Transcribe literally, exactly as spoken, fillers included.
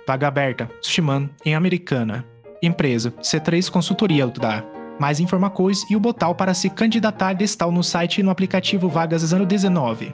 Vaga aberta, Sushiman, em Americana. Empresa, C três Consultoria Autodar. Mais informações e o botão para se candidatar está no site e no aplicativo Vagas zero dezenove.